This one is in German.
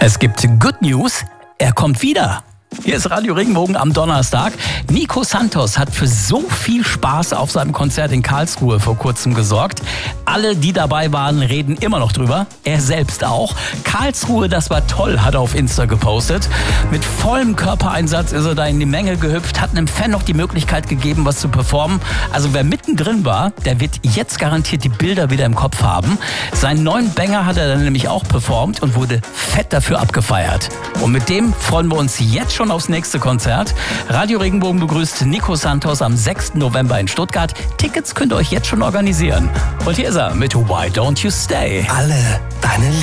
Es gibt Good News, er kommt wieder. Hier ist Radio Regenbogen am Donnerstag. Nico Santos hat für so viel Spaß auf seinem Konzert in Karlsruhe vor kurzem gesorgt. Alle, die dabei waren, reden immer noch drüber. Er selbst auch. Karlsruhe, das war toll, hat er auf Insta gepostet. Mit vollem Körpereinsatz ist er da in die Menge gehüpft, hat einem Fan noch die Möglichkeit gegeben, was zu performen. Also wer mittendrin war, der wird jetzt garantiert die Bilder wieder im Kopf haben. Seinen neuen Banger hat er dann nämlich auch performt und wurde fett dafür abgefeiert. Und mit dem freuen wir uns jetzt schon aufs nächste Konzert. Radio Regenbogen begrüßt Nico Santos am 6. November in Stuttgart. Tickets könnt ihr euch jetzt schon organisieren. Und hier ist er mit Why Don't You Stay? Alle deine